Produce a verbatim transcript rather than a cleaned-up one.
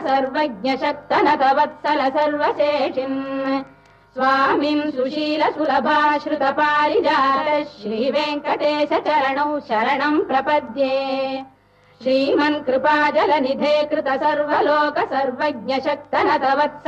सर्वज्ञ शक्तनत वत्सल सर्वशेषिन् स्वामिन् सुशील सुलभाश्रुत पारिजात श्रीवेङ्कटेश चरणौ शरणम् प्रपद्ये श्रीमन् कृपाजलनिधे कृत सर्वलोक सर्वज्ञ शक्तनत वत्सल